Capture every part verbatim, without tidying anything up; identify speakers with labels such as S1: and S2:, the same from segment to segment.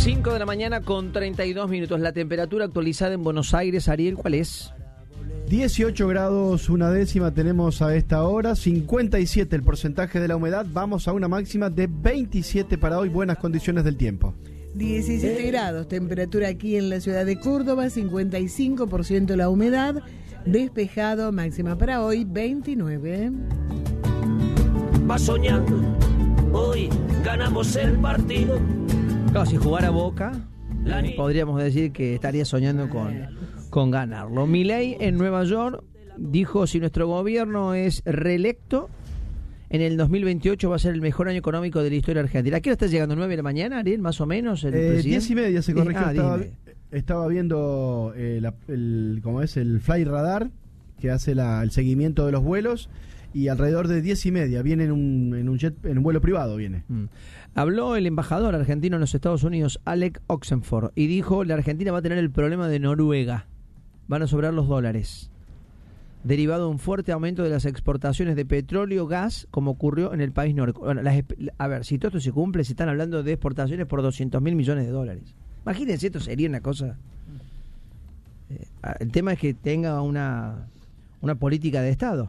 S1: cinco de la mañana con treinta y dos minutos. La temperatura actualizada en Buenos Aires, Ariel, ¿cuál es?
S2: dieciocho grados una décima tenemos a esta hora, cincuenta y siete el porcentaje de la humedad. Vamos a una máxima de veintisiete para hoy, buenas condiciones del tiempo.
S3: diecisiete grados, temperatura aquí en la ciudad de Córdoba, cincuenta y cinco por ciento la humedad, despejado, máxima para hoy, veintinueve.
S4: Va soñando, hoy ganamos el partido.
S1: Claro, si jugara Boca, eh, podríamos decir que estaría soñando con, con ganarlo. Milei en Nueva York dijo: si nuestro gobierno es reelecto, en el dos mil veintiocho va a ser el mejor año económico de la historia argentina. ¿A qué hora está llegando? ¿nueve de la mañana, Ariel, más o menos? El
S2: eh, diez y media se corrigió.
S1: Ah,
S2: estaba, estaba viendo eh, la, el, ¿cómo es? el Fly Radar, que hace la, el seguimiento de los vuelos, y alrededor de diez y media viene en un, en un jet, en un vuelo privado viene.
S1: Mm. Habló el embajador argentino en los Estados Unidos, Alec Oxenford, y dijo: la Argentina va a tener el problema de Noruega. Van a sobrar los dólares, derivado de un fuerte aumento de las exportaciones de petróleo, gas, como ocurrió en el país nórdico. Bueno, las, a ver, si todo esto se cumple, se están hablando de exportaciones por doscientos mil millones de dólares. Imagínense, esto sería una cosa... Eh, el tema es que tenga una, una política de Estado.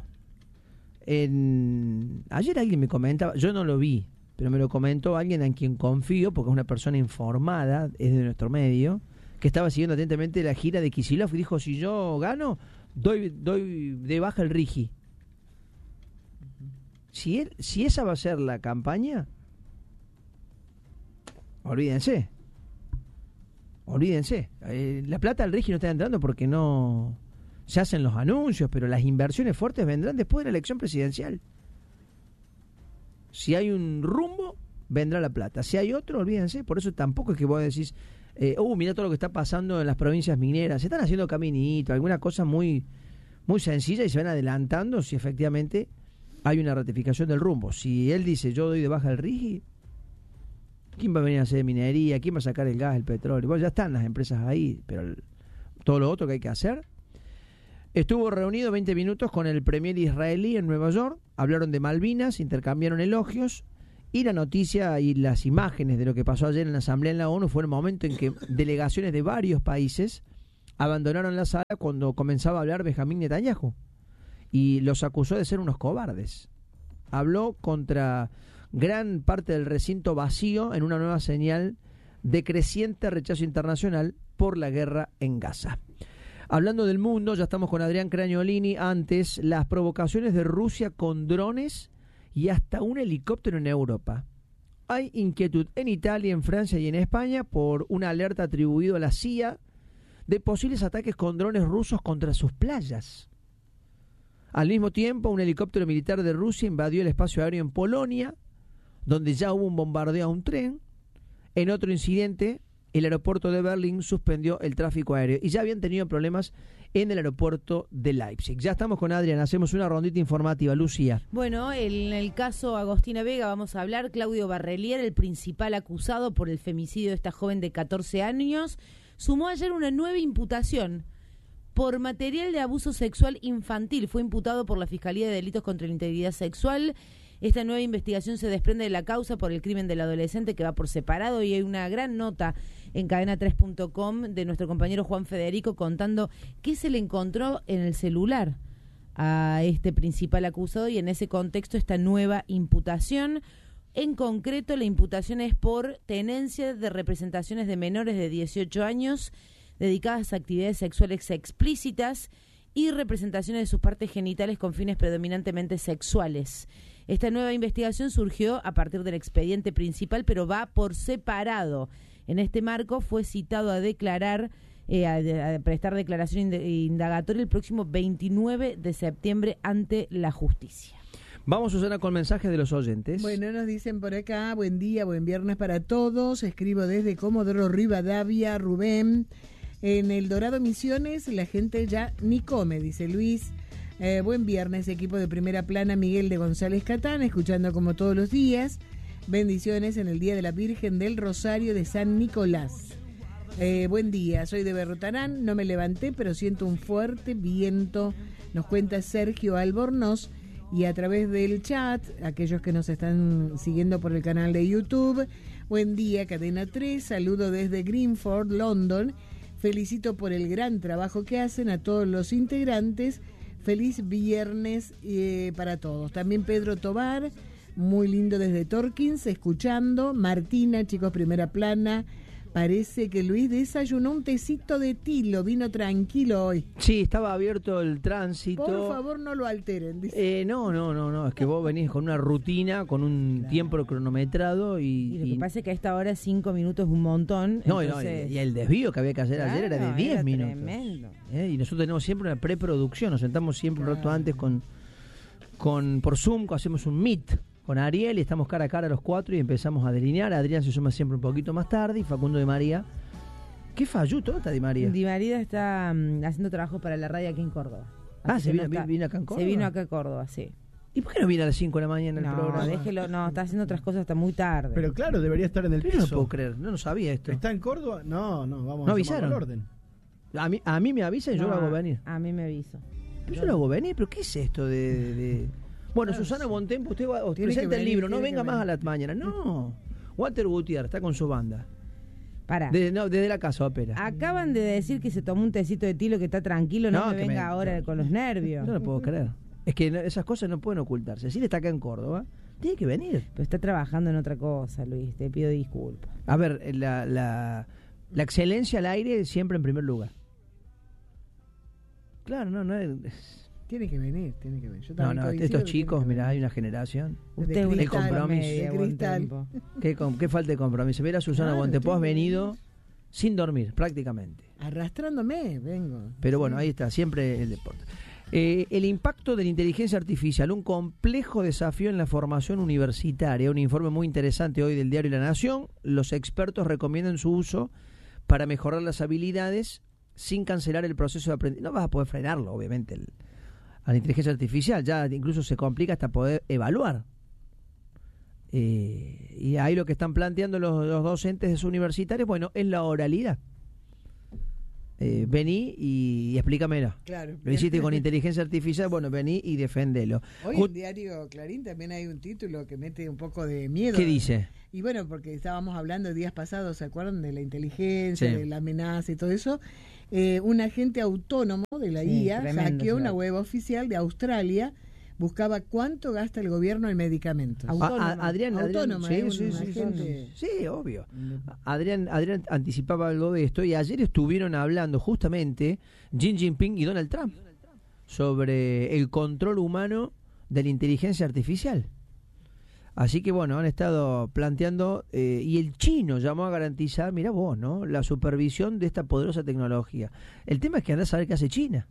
S1: En, ayer alguien me comentaba, yo no lo vi, pero me lo comentó alguien en quien confío, porque es una persona informada, es de nuestro medio, que estaba siguiendo atentamente la gira de Kicillof y dijo: si yo gano, doy, doy de baja el Rigi. Si, él, si esa va a ser la campaña, olvídense. Olvídense. Eh, la plata del Rigi no está entrando porque no se hacen los anuncios, pero las inversiones fuertes vendrán después de la elección presidencial. Si hay un rumbo, vendrá la plata. Si hay otro, olvídense. Por eso tampoco es que vos decís, eh, uh, mira todo lo que está pasando en las provincias mineras. Se están haciendo caminito, alguna cosa muy, muy sencilla, y se van adelantando si efectivamente hay una ratificación del rumbo. Si él dice: yo doy de baja el Rigi, ¿quién va a venir a hacer minería? ¿Quién va a sacar el gas, el petróleo? Bueno, ya están las empresas ahí, pero el, todo lo otro que hay que hacer. Estuvo reunido veinte minutos con el premier israelí en Nueva York, hablaron de Malvinas, intercambiaron elogios, y la noticia y las imágenes de lo que pasó ayer en la Asamblea en la ONU fue el momento en que delegaciones de varios países abandonaron la sala cuando comenzaba a hablar Benjamín Netanyahu, y los acusó de ser unos cobardes. Habló contra gran parte del recinto vacío en una nueva señal de creciente rechazo internacional por la guerra en Gaza. Hablando del mundo, ya estamos con Adrián Cragnolini. Antes, las provocaciones de Rusia con drones y hasta un helicóptero en Europa. Hay inquietud en Italia, en Francia y en España por una alerta atribuida a la C I A de posibles ataques con drones rusos contra sus playas. Al mismo tiempo, un helicóptero militar de Rusia invadió el espacio aéreo en Polonia, donde ya hubo un bombardeo a un tren. En otro incidente, el aeropuerto de Berlín suspendió el tráfico aéreo, y ya habían tenido problemas en el aeropuerto de Leipzig. Ya estamos con Adrián, hacemos una rondita informativa. Lucía.
S5: Bueno, en el caso Agostina Vega vamos a hablar. Claudio Barrelier, el principal acusado por el femicidio de esta joven de catorce años, sumó ayer una nueva imputación por material de abuso sexual infantil. Fue imputado por la Fiscalía de Delitos contra la Integridad Sexual. Esta nueva investigación se desprende de la causa por el crimen del adolescente, que va por separado, y hay una gran nota en cadena tres punto com de nuestro compañero Juan Federico contando qué se le encontró en el celular a este principal acusado, y en ese contexto esta nueva imputación. En concreto, la imputación es por tenencia de representaciones de menores de dieciocho años dedicadas a actividades sexuales explícitas y representaciones de sus partes genitales con fines predominantemente sexuales. Esta nueva investigación surgió a partir del expediente principal, pero va por separado. En este marco fue citado a declarar, eh, a, a prestar declaración indagatoria el próximo veintinueve de septiembre ante la justicia.
S1: Vamos, Susana, con mensajes de los oyentes.
S3: Bueno, nos dicen por acá: buen día, buen viernes para todos. Escribo desde Comodoro Rivadavia, Rubén. En el Dorado Misiones la gente ya ni come, dice Luis. Eh, buen viernes, equipo de Primera Plana, Miguel de González Catán, escuchando como todos los días. Bendiciones en el Día de la Virgen del Rosario de San Nicolás. Eh, buen día, soy de Berrotarán, no me levanté, pero siento un fuerte viento, nos cuenta Sergio Albornoz. Y a través del chat, aquellos que nos están siguiendo por el canal de YouTube, Buen día, Cadena tres. Saludo desde Greenford, London. Felicito por el gran trabajo que hacen a todos los integrantes. Feliz viernes eh, para todos. También Pedro Tobar, muy lindo desde Torkins, escuchando. Martina, chicos, primera plana. Parece que Luis desayunó un tecito de tilo, vino tranquilo hoy.
S1: Sí, estaba abierto el tránsito.
S3: Por favor, no lo alteren, dice.
S1: Eh, no, no, no, no, es que vos venís con una rutina, con un claro. tiempo cronometrado y...
S5: Y lo que y... pasa es que a esta hora cinco minutos es un montón.
S1: No,
S5: entonces...
S1: no y, y el desvío que había que hacer claro, ayer era de diez minutos.
S5: Tremendo.
S1: Eh, y nosotros tenemos siempre una preproducción, nos sentamos siempre claro. un rato antes con, con por Zoom, hacemos un meet con Ariel y estamos cara a cara los cuatro y empezamos a delinear. Adrián se suma siempre un poquito más tarde y Facundo Di María. ¿Qué falló? ¿Todo está Di María?
S5: Di María está um, haciendo trabajo para la radio aquí en Córdoba.
S1: Así ah, ¿se vino,
S5: no está,
S1: vino acá en Córdoba?
S5: Se vino acá a Córdoba, sí.
S1: ¿Y por qué no viene a las cinco de la mañana el
S5: no,
S1: programa?
S5: No, déjelo, no, está haciendo otras cosas hasta muy tarde.
S2: Pero claro, debería estar en el piso.
S1: No lo puedo creer, no lo sabía esto.
S2: ¿Está en Córdoba? No, no, vamos
S1: ¿No
S2: a
S1: avisaron?
S2: el orden.
S1: A mí, a mí me avisan y
S5: no,
S1: yo lo hago venir.
S5: A mí me aviso.
S1: Pero yo, yo lo hago venir, ¿pero qué es esto de...? de, de... Bueno, claro, Susana sí. Bontempo, usted va, usted presenta el libro, no venga más a la mañana. No, Walter Gutiérrez está con su banda.
S5: Para.
S1: Desde, no, desde la casa ópera.
S5: Acaban de decir que se tomó un tecito de tilo, que está tranquilo, no, no me venga me... ahora con los nervios.
S1: No lo puedo creer. Es que no, esas cosas no pueden ocultarse. Si él está acá en Córdoba, tiene que venir.
S5: Pero está trabajando en otra cosa, Luis, te pido disculpas.
S1: A ver, la, la, la excelencia al aire siempre en primer lugar. Claro, no, no es...
S3: Tiene que venir, tiene que venir. Yo
S1: no, no, estos chicos, mirá, hay una generación.
S5: Usted
S1: de compromiso.
S5: Media,
S3: de cristal.
S1: ¿Qué, ¿Qué falta de compromiso? Mira, Susana claro, Bontempo, has venido sin dormir, prácticamente.
S3: Arrastrándome, vengo.
S1: Pero
S3: sí.
S1: bueno, ahí está, siempre el deporte. Eh, el impacto de la inteligencia artificial, un complejo desafío en la formación universitaria. Un informe muy interesante hoy del diario La Nación. Los expertos recomiendan su uso para mejorar las habilidades sin cancelar el proceso de aprendizaje. No vas a poder frenarlo, obviamente, el a la inteligencia artificial, ya incluso se complica hasta poder evaluar. Eh, y ahí lo que están planteando los, los docentes universitarios, bueno, es la oralidad. Eh, vení y, y explícamelo.
S3: Claro.
S1: Lo hiciste con inteligencia artificial, bueno, vení y deféndelo.
S3: Hoy en el diario Clarín también hay un título que mete un poco de miedo.
S1: ¿Qué dice?
S3: Y bueno, porque estábamos hablando días pasados, ¿se acuerdan? De la inteligencia, sí. de la amenaza y todo eso. Eh, un agente autónomo de la sí, I A hackeó una web oficial de Australia, buscaba cuánto gasta el gobierno en medicamentos.
S1: Autónoma. A, Adrián,
S3: autónoma,
S1: Adrián,
S3: ¿eh?
S1: sí,
S3: un
S1: sí,
S3: agente...
S1: sí, sí, obvio. Adrián, Adrián anticipaba algo de esto y ayer estuvieron hablando justamente Xi Jinping y Donald Trump sobre el control humano de la inteligencia artificial. Así que bueno, han estado planteando, eh, y el chino llamó a garantizar, mirá vos, ¿no?, la supervisión de esta poderosa tecnología. El tema es que andás a saber qué hace China.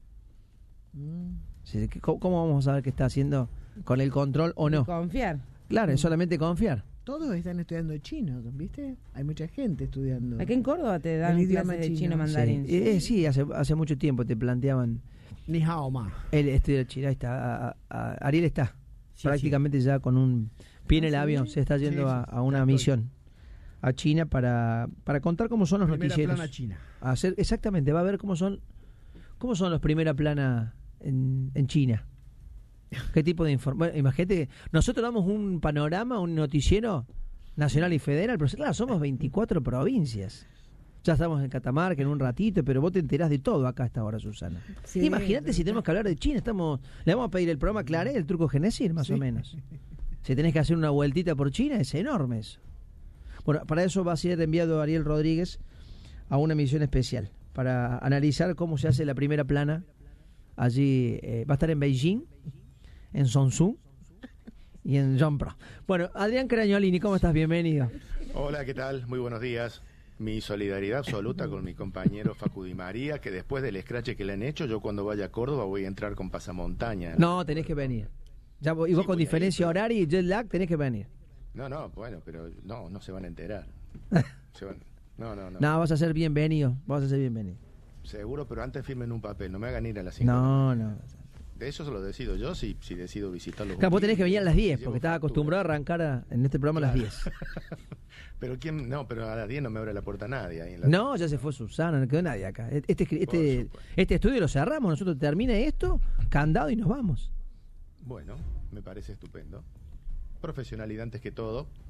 S1: Mm. ¿Cómo, ¿Cómo vamos a saber qué está haciendo con el control o no?
S5: Confiar.
S1: Claro, es solamente confiar.
S3: Todos están estudiando chino, ¿viste? Hay mucha gente estudiando.
S5: Aquí en Córdoba te dan
S3: el
S5: clases de chino, chino mandarín.
S1: Sí, eh, sí hace, hace mucho tiempo te planteaban.
S2: Ni hao ma.
S1: El estudio de chino, ahí está. A, a, Ariel está. Sí, prácticamente sí. Ya con un pie en el avión, se está yendo sí, sí, a, a una misión a China para, para contar cómo son los Primera noticieros.
S2: Plana China.
S1: A hacer, exactamente, va a ver cómo son cómo son los Primera Plana en, en China. ¿Qué tipo de información? Bueno, imagínate, nosotros damos un panorama, un noticiero nacional y federal, pero claro, somos veinticuatro provincias. Ya estamos en Catamarca en un ratito, pero vos te enterás de todo acá a esta hora, Susana. Sí, imagínate si tenemos que hablar de China, estamos le vamos a pedir el programa Claré, el truco Genesir, más sí. o menos. Si tenés que hacer una vueltita por China, es enorme eso. Bueno, para eso va a ser enviado Ariel Rodríguez a una misión especial, para analizar cómo se hace la primera plana. Allí eh, va a estar en Beijing, en Sonsu y en Jeonpro. Bueno, Adrián Crañolini, ¿cómo estás? Bienvenido.
S6: Hola, ¿qué tal? Muy buenos días. Mi solidaridad absoluta con mi compañero Facu Di María, que después del escrache que le han hecho, yo cuando vaya a Córdoba voy a entrar con pasamontaña.
S1: No, tenés que venir. Ya, y vos sí, con diferencia horaria y jet lag tenés que venir.
S6: No, no, bueno, pero no, no se van a enterar. Se van, no, no, no.
S1: No, vas a ser bienvenido, vas a ser bienvenido.
S6: Seguro, pero antes firmen un papel, no me hagan ir a las cinco.
S1: No, no.
S6: De eso se lo decido yo si, si decido visitarlo.
S1: Claro, vos tenés que venir a las diez, porque estaba acostumbrado a arrancar a, en este programa claro. a las diez.
S6: Pero quién, no, pero a las diez no me abre la puerta nadie. Ahí en la
S1: no, ya se fue Susana, no quedó nadie acá. Este, este, este estudio lo cerramos, nosotros termina esto, candado y nos vamos.
S6: Bueno, me parece estupendo. Profesionalidad antes que todo.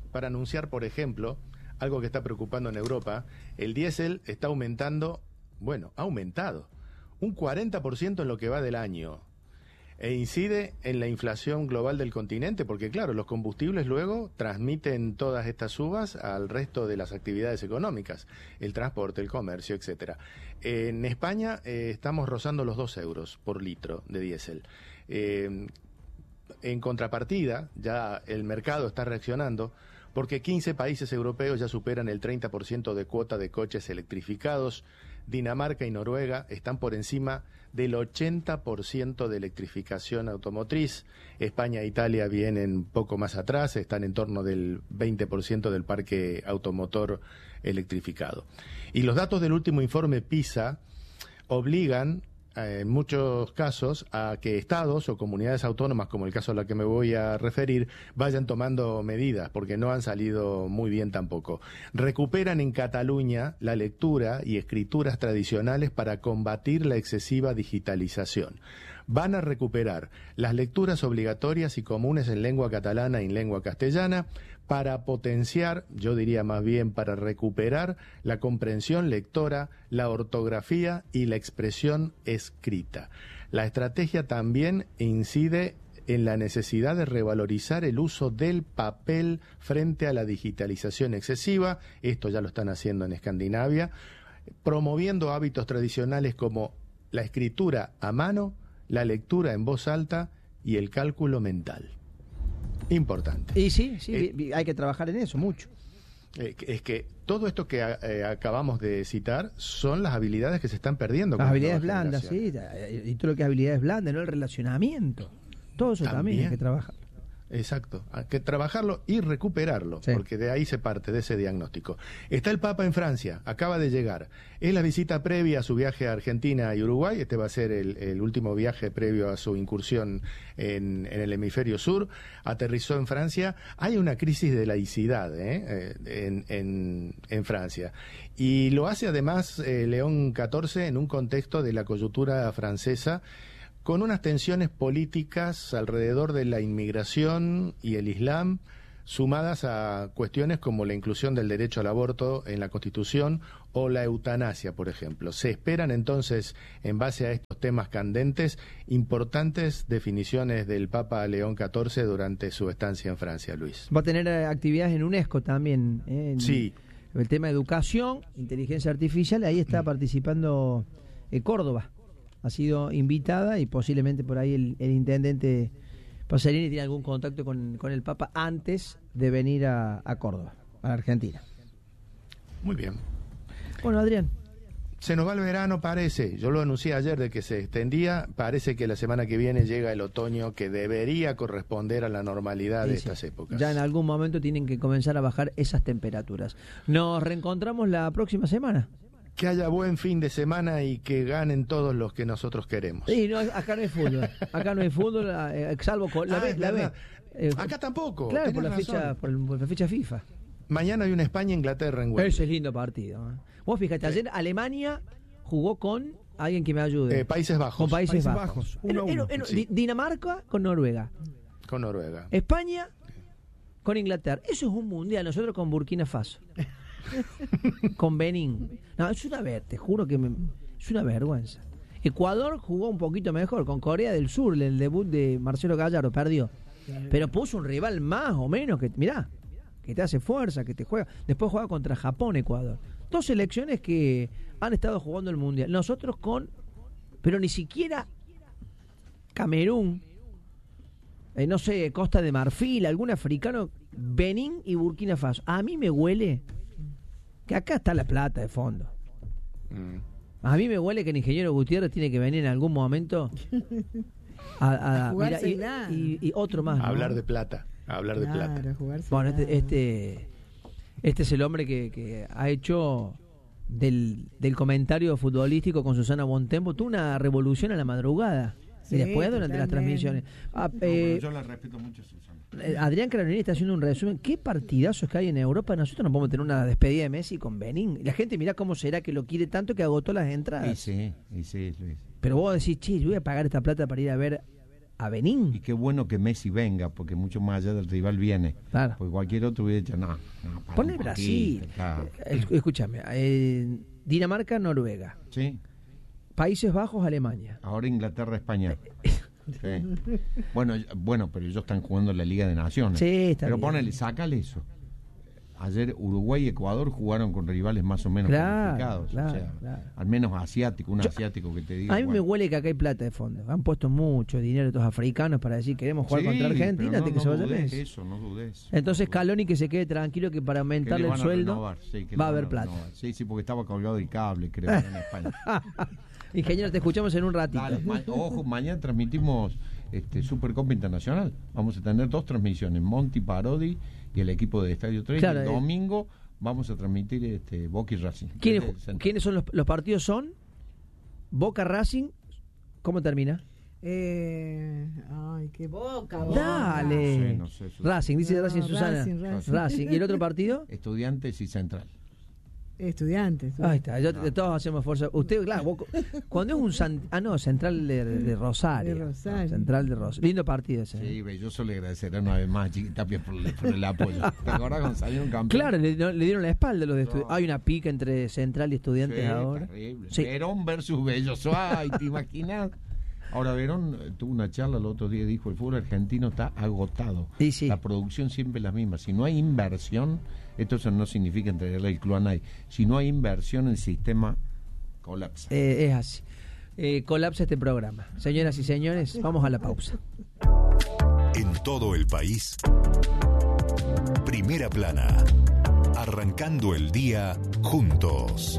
S6: para anunciar, por ejemplo, algo que está preocupando en Europa. El diésel está aumentando, bueno, ha aumentado un cuarenta por ciento en lo que va del año. E incide en la inflación global del continente, porque claro, los combustibles luego transmiten todas estas subas al resto de las actividades económicas, el transporte, el comercio, etcétera. En España eh, estamos rozando los dos euros por litro de diésel. Eh, en contrapartida, ya el mercado está reaccionando, porque quince países europeos ya superan el treinta por ciento de cuota de coches electrificados. Dinamarca y Noruega están por encima del ochenta por ciento de electrificación automotriz. España e Italia vienen poco más atrás, están en torno del veinte por ciento del parque automotor electrificado. Y los datos del último informe PISA obligan, eh, en muchos casos, a que estados o comunidades autónomas, como el caso a la que me voy a referir, vayan tomando medidas, porque no han salido muy bien tampoco. Recuperan en Cataluña la lectura y escrituras tradicionales para combatir la excesiva digitalización. Van a recuperar las lecturas obligatorias y comunes en lengua catalana y en lengua castellana para potenciar, yo diría más bien para recuperar la comprensión lectora, la ortografía y la expresión escrita. La estrategia también incide en la necesidad de revalorizar el uso del papel frente a la digitalización excesiva. Esto ya lo están haciendo en Escandinavia, promoviendo hábitos tradicionales como la escritura a mano, la lectura en voz alta y el cálculo mental. Importante.
S1: Y sí, sí,
S6: Eh,
S1: hay que trabajar en eso, mucho.
S6: Eh, es que todo esto que eh, acabamos de citar son las habilidades que se están perdiendo.
S1: Las
S6: con
S1: habilidades
S6: nuevas
S1: blandas, sí,
S6: generaciones.
S1: y todo lo que es habilidades blandas, ¿no? El relacionamiento. Todo eso también,
S6: También.
S1: hay que trabajar.
S6: Exacto, hay que trabajarlo y recuperarlo,
S1: Sí.
S6: porque de ahí se parte, de ese diagnóstico. Está el Papa en Francia, acaba de llegar. Es la visita previa a su viaje a Argentina y Uruguay. Este va a ser el, el último viaje previo a su incursión en, en el hemisferio sur. Aterrizó en Francia. Hay una crisis de laicidad ¿eh? en, en, en Francia. Y lo hace además eh, León catorce en un contexto de la coyuntura francesa, con unas tensiones políticas alrededor de la inmigración y el Islam, sumadas a cuestiones como la inclusión del derecho al aborto en la Constitución o la eutanasia, por ejemplo. Se esperan entonces, en base a estos temas candentes, importantes definiciones del Papa León catorce durante su estancia en Francia, Luis.
S1: Va a tener eh, actividades en UNESCO también. ¿eh? En
S6: Sí.
S1: El tema de educación, inteligencia artificial, ahí está participando eh, Córdoba. Ha sido invitada y posiblemente por ahí el, el intendente Pasarini tiene algún contacto con, con el Papa antes de venir a, a Córdoba, a la Argentina.
S6: Muy bien.
S1: Bueno, Adrián.
S6: Se nos va el verano, parece. Yo lo anuncié ayer de que se extendía. Parece que la semana que viene llega el otoño, que debería corresponder a la normalidad
S1: Sí,
S6: de
S1: sí.
S6: estas épocas.
S1: Ya en algún momento tienen que comenzar a bajar esas temperaturas. Nos reencontramos la próxima semana.
S6: Que haya buen fin de semana y que ganen todos los que nosotros queremos.
S1: Sí, no, acá no hay fútbol. Acá no hay fútbol, eh, salvo con la
S6: Ah,
S1: B.
S6: es
S1: La B.
S6: verdad.
S1: Eh,
S6: Acá tampoco.
S1: Claro, por la,
S6: tenés
S1: fecha,
S6: razón.
S1: por, el- por la fecha FIFA.
S6: Mañana hay una España-Inglaterra en Wembley.
S1: Ese es lindo partido. ¿eh? Vos fíjate, ayer Alemania jugó con alguien que me ayude.
S6: Eh, Países Bajos.
S1: con Países,
S2: Países
S1: Bajos.
S2: Bajos, uno a
S1: Era-
S2: uno.
S1: era-
S6: Sí.
S1: Di- Dinamarca con Noruega.
S6: Con Noruega.
S1: España con Inglaterra. Eso es un mundial. Nosotros con Burkina Faso. Con Benín. No, es una ver, te juro que me- es una vergüenza. Ecuador jugó un poquito mejor con Corea del Sur, el debut de Marcelo Gallardo, perdió. Pero puso un rival más o menos que, mirá, que te hace fuerza, que te juega. Después juega contra Japón, Ecuador. Dos selecciones que han estado jugando el mundial. Nosotros con, pero ni siquiera Camerún, eh, no sé, Costa de Marfil, algún africano, Benín y Burkina Faso. A mí me huele que acá está la plata de fondo.
S6: Mm.
S1: A mí me huele que el ingeniero Gutiérrez tiene que venir en algún momento a, a-
S3: A
S1: mira, y,
S3: jugársela.
S1: y- y otro más. ¿no?
S6: A hablar de plata. A hablar de plata.
S3: Claro, jugarse
S1: Bueno,
S3: nada.
S1: este, este, este es el hombre que, que ha hecho del, del comentario futbolístico con Susana Bontempo toda una revolución a la madrugada.
S3: Sí,
S1: y después durante las
S3: totalmente.
S1: transmisiones. Ah,
S7: No,
S1: eh,
S7: pero yo la respeto mucho, Susana.
S1: eh, Adrián Carolini está haciendo un resumen. ¿Qué partidazos que hay en Europa? Nosotros no podemos tener una despedida de Messi con Benín. La gente mira cómo será que lo quiere tanto que agotó las entradas.
S7: Y sí, y sí, Luis.
S1: Pero vos decís, che, yo voy a pagar esta plata para ir a ver a Benín.
S7: Y qué bueno que Messi venga, porque mucho más allá del rival viene.
S1: Claro.
S7: Porque cualquier otro hubiera dicho, no, no para
S1: Pone
S7: un
S1: Brasil.
S7: poquito, claro.
S1: Eh, Escúchame, eh, Dinamarca, Noruega.
S7: Sí.
S1: Países Bajos, Alemania.
S7: Ahora Inglaterra, España. Sí. Bueno, bueno, pero ellos están jugando en la Liga de Naciones.
S1: Sí, está
S7: Pero
S1: bien.
S7: ponele, sácale eso. Ayer Uruguay y Ecuador jugaron con rivales más o menos
S1: Claro,
S7: complicados.
S1: claro,
S7: o sea,
S1: claro.
S7: al menos asiático, un
S1: Yo-
S7: asiático que te diga.
S1: A mí me
S7: bueno,
S1: huele que acá hay plata de fondo. Han puesto mucho dinero estos africanos para decir queremos jugar
S7: sí,
S1: contra Argentina
S7: pero
S1: antes
S7: no,
S1: que se
S7: no
S1: vaya
S7: dudes
S1: Messi.
S7: eso, no dudes.
S1: Entonces
S7: No dudes.
S1: Caloni que se quede tranquilo que para
S7: Que
S1: aumentarle
S7: le
S1: el
S7: van a
S1: sueldo
S7: renovar, sí, que le
S1: va a
S7: van
S1: haber plata.
S7: renovar. Sí, sí, porque estaba colgado de cable, creo, en España.
S1: Ingeniero, te escuchamos en un ratito.
S7: Dale, ma- ojo, mañana transmitimos este, Supercopa Internacional. Vamos a tener dos transmisiones, Monty Parodi y el equipo de Estadio tres.
S1: Claro,
S7: y el
S1: eh.
S7: domingo vamos a transmitir este, Boca y Racing.
S1: ¿Quiénes,
S7: Desde el centro.
S1: ¿quiénes son los, los partidos? Son Boca Racing. ¿Cómo termina?
S3: Eh, ay, qué
S5: Boca,
S3: boca.
S1: Dale.
S7: Sí, no sé, Susana.
S1: Racing, dice
S3: No,
S1: Racing, Susana.
S3: Racing, Racing.
S1: Racing. ¿Y el otro partido?
S7: Estudiantes y Central.
S3: Estudiantes.
S1: Ahí está, yo, de todos hacemos fuerza. Usted, claro, vos- cuando es un san- ah no, Central de, de Rosario.
S3: De Rosario.
S1: Central de Rosario. Lindo partido ese.
S7: Sí, belloso, le agradeceré una vez más a Chiqui Tapia por, el- por el apoyo. ¿Te acordás cuando salieron campeones?
S1: Claro, le, no- le dieron la espalda a los de
S7: No.
S1: estudiantes. Hay una pica entre Central y Estudiantes
S7: Sí,
S1: ahora.
S7: terrible.
S1: Sí.
S7: Verón versus Belloso. Ay, ¿te imaginas? Ahora Verón eh, tuvo una charla el otro día y dijo, el fútbol argentino está agotado.
S1: Y sí.
S7: La producción siempre es la misma. Si no hay inversión, esto eso no significa entregarle el club a nadie. Si no hay inversión, el sistema colapsa.
S1: Eh, es así. Eh, colapsa este programa. Señoras y señores, vamos a la pausa.
S8: En todo el país, Primera Plana, arrancando el día juntos.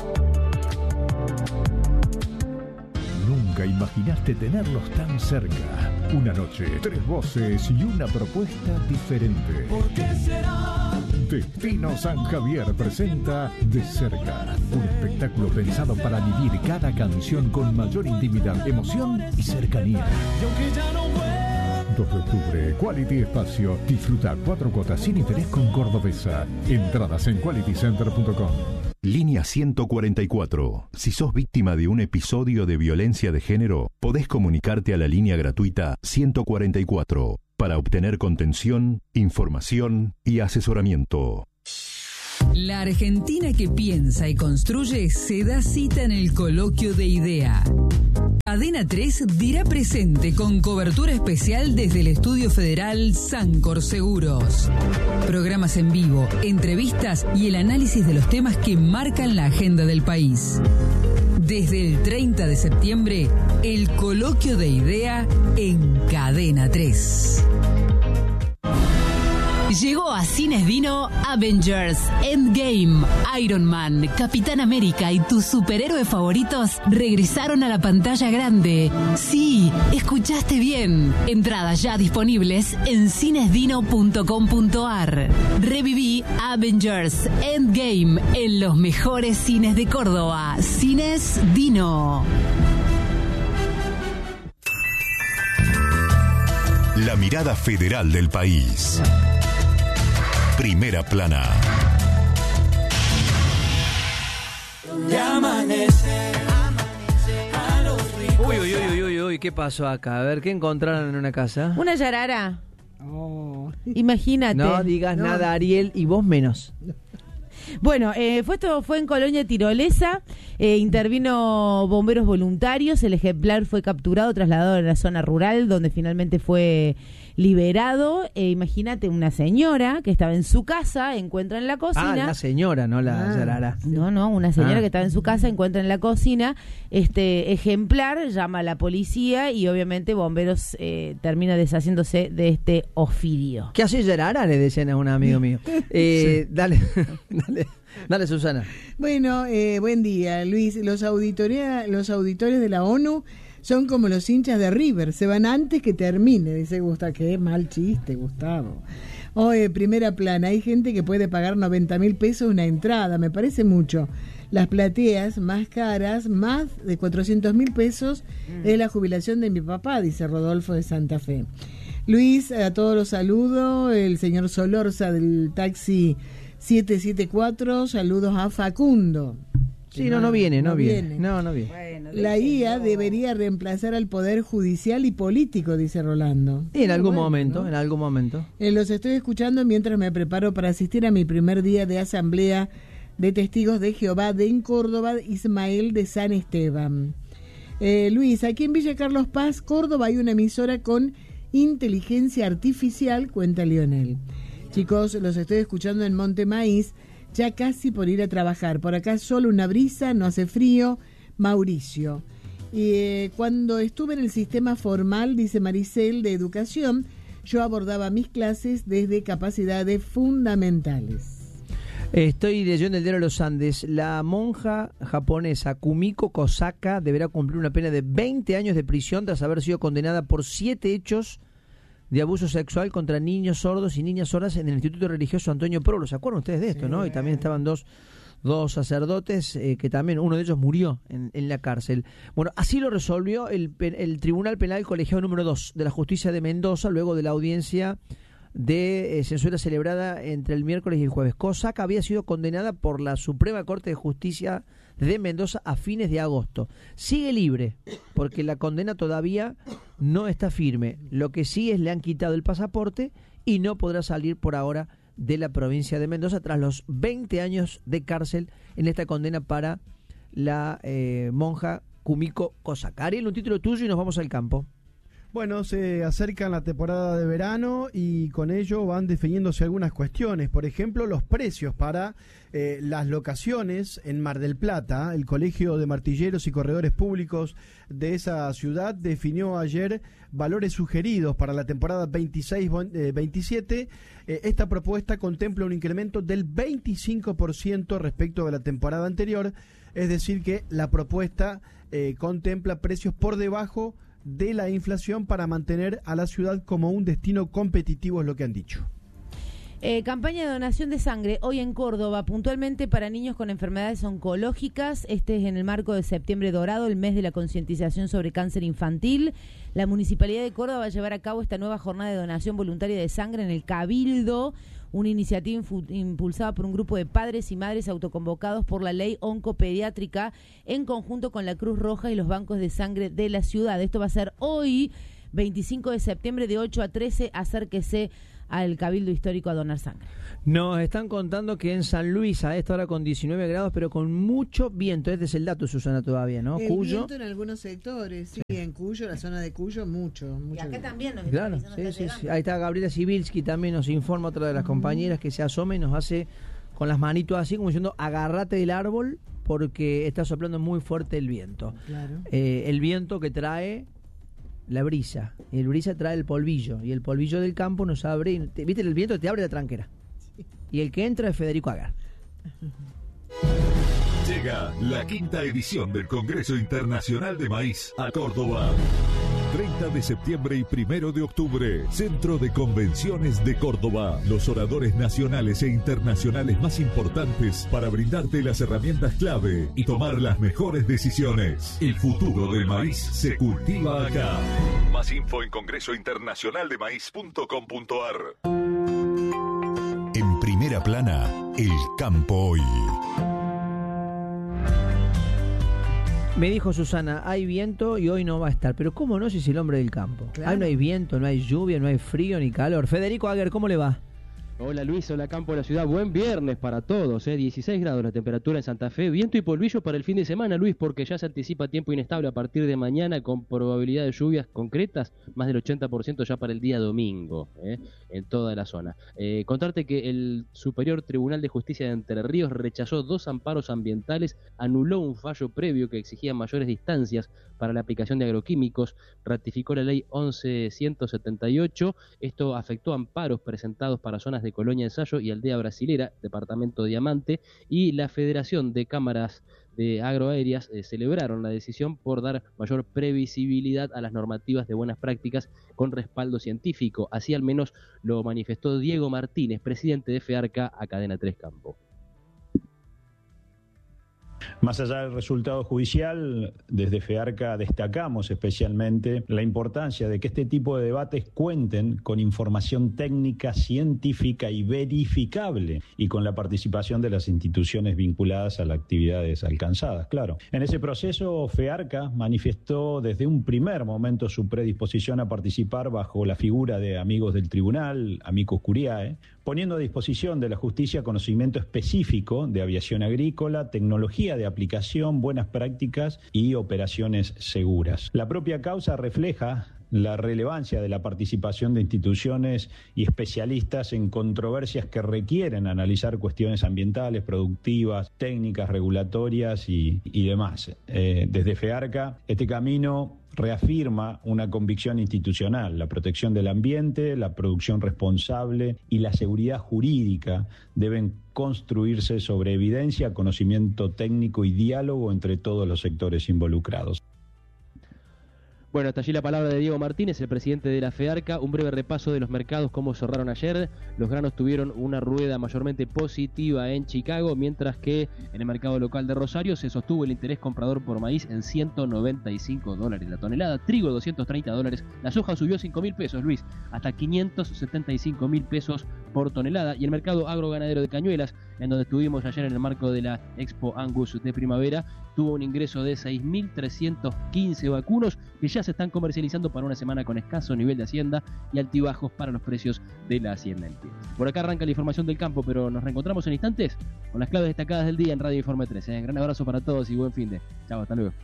S9: Nunca imaginaste tenerlos tan cerca. Una noche, tres voces y una propuesta diferente. ¿Por qué será? Destino San Javier presenta De Cerca, un espectáculo pensado para vivir cada canción con mayor intimidad, emoción y cercanía. dos de octubre, Quality Espacio. Disfruta cuatro cuotas sin interés con Cordobesa. Entradas en quality center punto com.
S8: Línea ciento cuarenta y cuatro. Si sos víctima de un episodio de violencia de género, podés comunicarte a la línea gratuita ciento cuarenta y cuatro para obtener contención, información y asesoramiento.
S10: La Argentina que piensa y construye se da cita en el Coloquio de Idea. Cadena tres dirá presente con cobertura especial desde el Estudio Federal Sancor Seguros. Programas en vivo, entrevistas y el análisis de los temas que marcan la agenda del país. Desde el treinta de septiembre, el Coloquio de Idea en Cadena tres. Llegó a Cines Dino Avengers, Endgame, Iron Man, Capitán América y tus superhéroes favoritos regresaron a la pantalla grande. Sí, escuchaste bien. Entradas ya disponibles en cinesdino punto com punto ar. Reviví Avengers, Endgame en los mejores cines de Córdoba. Cines Dino.
S8: La mirada federal del país. Primera Plana.
S1: Uy, uy, uy, uy, uy, ¿qué pasó acá? A ver, ¿qué encontraron en una casa?
S5: Una yarara.
S3: Oh.
S5: Imagínate.
S1: No digas
S3: No.
S1: nada, Ariel, y vos menos.
S5: Bueno, eh, fue esto fue en Colonia Tirolesa, eh, intervino bomberos voluntarios, el ejemplar fue capturado, trasladado a la zona rural, donde finalmente fue liberado. Eh, imagínate una señora que estaba en su casa, encuentra en la
S1: Ah,
S5: cocina.
S1: la señora, no la
S3: Ah.
S1: yarara.
S5: No, no, una señora
S1: Ah.
S5: que estaba en su casa, encuentra en la cocina este ejemplar, llama a la policía y obviamente bomberos eh, termina deshaciéndose de este ofidio.
S1: ¿Qué hace yarara? Le decían a un amigo mío. Eh, Dale, dale, dale, Susana.
S3: Bueno, eh, buen día, Luis. Los, auditoría, los auditores de la ONU son como los hinchas de River, se van antes que termine, dice Gustavo. Qué mal chiste, Gustavo. Oye, Primera Plana, hay gente que puede pagar noventa mil pesos una entrada, me parece mucho. Las plateas más caras, más de cuatrocientos mil pesos, mm. es la jubilación de mi papá, dice Rodolfo de Santa Fe. Luis, a todos los saludo, el señor Solorza del taxi setecientos setenta y cuatro, saludos a Facundo.
S1: Sí, no, no viene, no,
S3: no
S1: viene.
S3: viene.
S1: No, no viene.
S5: Bueno. Bueno,
S3: la I A debería reemplazar al Poder Judicial y político, dice Rolando.
S1: En algún
S3: Bueno,
S1: momento,
S3: ¿no?
S1: en algún momento.
S3: Eh, los estoy escuchando mientras me preparo para asistir a mi primer día de asamblea de testigos de Jehová de en Córdoba, Ismael de San Esteban. Eh, Luis, aquí en Villa Carlos Paz, Córdoba, hay una emisora con inteligencia artificial, cuenta Lionel. Chicos, los estoy escuchando en Monte Maíz, ya casi por ir a trabajar. Por acá solo una brisa, no hace frío. Mauricio. Y eh, cuando estuve en el sistema formal, dice Maricel, de educación, yo abordaba mis clases desde capacidades fundamentales.
S1: Estoy leyendo el diario de los Andes. La monja japonesa Kumiko Kosaka deberá cumplir una pena de veinte años de prisión tras haber sido condenada por siete hechos de abuso sexual contra niños sordos y niñas sordas en el Instituto Religioso Antonio Prolo. ¿Se acuerdan ustedes de esto, no? Y también estaban dos, dos sacerdotes eh, que también, uno de ellos murió en, en la cárcel. Bueno, así lo resolvió el, el Tribunal Penal Colegiado número dos de la Justicia de Mendoza, luego de la audiencia de eh, censura celebrada entre el miércoles y el jueves. Kosaka había sido condenada por la Suprema Corte de Justicia de Mendoza a fines de agosto. Sigue libre, porque la condena todavía no está firme. Lo que sí es le han quitado el pasaporte y no podrá salir por ahora de la provincia de Mendoza tras los veinte años de cárcel en esta condena para la eh, monja Kumiko Kosaka. Ariel, un título tuyo y nos vamos al campo.
S2: Bueno, se acerca la temporada de verano y con ello van definiéndose algunas cuestiones. Por ejemplo, los precios para eh, las locaciones en Mar del Plata. El Colegio de Martilleros y Corredores Públicos de esa ciudad definió ayer valores sugeridos para la temporada veintiséis veintisiete. Eh, esta propuesta contempla un incremento del veinticinco por ciento respecto de la temporada anterior. Es decir, que la propuesta eh, contempla precios por debajo de la inflación para mantener a la ciudad como un destino competitivo, es lo que han dicho.
S5: Eh, campaña de donación de sangre hoy en Córdoba, puntualmente para niños con enfermedades oncológicas. Este es en el marco de Septiembre Dorado, el mes de la concientización sobre cáncer infantil. La Municipalidad de Córdoba va a llevar a cabo esta nueva jornada de donación voluntaria de sangre en el Cabildo, una iniciativa infu- impulsada por un grupo de padres y madres autoconvocados por la ley oncopediátrica en conjunto con la Cruz Roja y los bancos de sangre de la ciudad. Esto va a ser hoy, veinticinco de septiembre, de ocho a trece. Acérquese al Cabildo Histórico a donar sangre.
S1: Nos están contando que en San Luis a esta hora con diecinueve grados, pero con mucho viento. Este es el dato, Susana, todavía, ¿no?
S3: El
S1: Cuyo.
S3: viento en algunos sectores, sí, sí, en Cuyo, la zona de Cuyo, mucho, mucho.
S5: Y acá
S3: viento.
S5: también nos
S1: Claro,
S5: está
S1: sí, sí,
S5: llegando.
S1: sí. Ahí está Gabriela Sibilski, también nos informa, otra de las uh-huh. compañeras que se asoma y nos hace con las manitos así, como diciendo, agárrate del árbol porque está soplando muy fuerte el viento.
S3: Claro.
S1: Eh, el viento que trae la brisa, y el brisa trae el polvillo, y el polvillo del campo nos abre, te, viste, el viento te abre la tranquera. Sí. Y el que entra es Federico Agar.
S8: Llega la quinta edición del Congreso Internacional de Maíz a Córdoba. treinta de septiembre y primero de octubre, Centro de Convenciones de Córdoba. Los oradores nacionales e internacionales más importantes para brindarte las herramientas clave y tomar las mejores decisiones. El futuro del maíz se cultiva acá. Más info en congreso internacional de maíz punto com punto a r. En primera plana, el campo hoy.
S1: Me dijo Susana, hay viento y hoy no va a estar. Pero ¿cómo no si es el hombre del campo?
S3: Claro.
S1: Ahí no hay viento, no hay lluvia, no hay frío ni calor. Federico Aguer, ¿cómo le va?
S11: Hola Luis, hola campo de la ciudad, buen viernes para todos, ¿eh? dieciséis grados la temperatura en Santa Fe, viento y polvillo para el fin de semana Luis, porque ya se anticipa tiempo inestable a partir de mañana con probabilidad de lluvias concretas, más del ochenta por ciento ya para el día domingo, ¿eh? en toda la zona. Eh, contarte que el Superior Tribunal de Justicia de Entre Ríos rechazó dos amparos ambientales, anuló un fallo previo que exigía mayores distancias para la aplicación de agroquímicos, ratificó la ley once ciento setenta y ocho, esto afectó amparos presentados para zonas de Colonia Ensayo y Aldea Brasilera, departamento Diamante, y la Federación de Cámaras de Agroaéreas eh, celebraron la decisión por dar mayor previsibilidad a las normativas de buenas prácticas con respaldo científico. Así al menos lo manifestó Diego Martínez, presidente de FEARCA, a Cadena tres Campo.
S12: Más allá del resultado judicial, desde FEARCA destacamos especialmente la importancia de que este tipo de debates cuenten con información técnica, científica y verificable, y con la participación de las instituciones vinculadas a las actividades alcanzadas, claro. En ese proceso, FEARCA manifestó desde un primer momento su predisposición a participar bajo la figura de amigos del tribunal, amicus curiae, poniendo a disposición de la justicia conocimiento específico de aviación agrícola, tecnología de aplicación, buenas prácticas y operaciones seguras. La propia causa refleja la relevancia de la participación de instituciones y especialistas en controversias que requieren analizar cuestiones ambientales, productivas, técnicas, regulatorias y, y demás. Eh, desde FEARCA, este camino reafirma una convicción institucional: la protección del ambiente, la producción responsable y la seguridad jurídica deben construirse sobre evidencia, conocimiento técnico y diálogo entre todos los sectores involucrados.
S11: Bueno, hasta allí la palabra de Diego Martínez, el presidente de la FEARCA. Un breve repaso de los mercados, cómo cerraron ayer. Los granos tuvieron una rueda mayormente positiva en Chicago, mientras que en el mercado local de Rosario se sostuvo el interés comprador por maíz en ciento noventa y cinco dólares la tonelada, trigo doscientos treinta dólares, la soja subió cinco mil pesos, Luis, hasta quinientos setenta y cinco mil pesos por tonelada. Y el mercado agroganadero de Cañuelas, en donde estuvimos ayer en el marco de la Expo Angus de primavera, tuvo un ingreso de seis mil trescientos quince vacunos que ya se están comercializando para una semana con escaso nivel de hacienda y altibajos para los precios de la hacienda en pie. Por acá arranca la información del campo, pero nos reencontramos en instantes con las claves destacadas del día en Radio Informe tres. ¿eh? Gran abrazo para todos y buen fin de. Chao, hasta luego.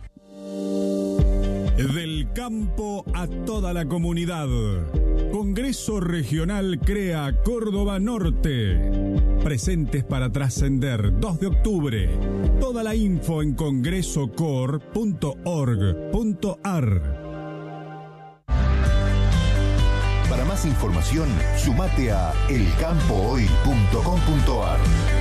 S13: Del campo a toda la comunidad. Congreso Regional Crea Córdoba Norte. Presentes para trascender, dos de octubre. Toda la info en congreso cor punto org punto ar.
S8: Para más información, sumate a el campo hoy punto com punto ar.